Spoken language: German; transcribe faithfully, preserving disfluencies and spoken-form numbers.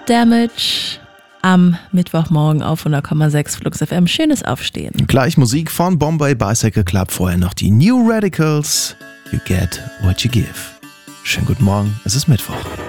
Damage am Mittwochmorgen auf hundert Komma sechs Flux F M. Schönes Aufstehen. Gleich Musik von Bombay Bicycle Club, vorher noch die New Radicals. You get what you give. Schönen guten Morgen, es ist Mittwoch.